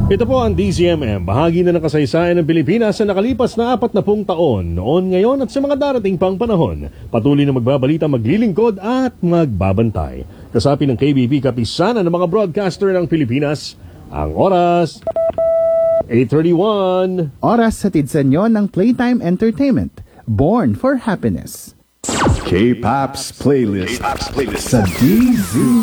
Ito po ang DZMM, bahagi na ng kasaysayan ng Pilipinas sa nakalipas na 40 taon, noon, ngayon at sa mga darating pang panahon. Patuloy na magbabalita, maglilingkod at magbabantay. Kasapi ng KBP kapisanan ng mga broadcaster ng Pilipinas, ang oras 8:31. Oras hatid sa inyo ng Playtime Entertainment, Born for Happiness. K-Pop's playlist sa DZ.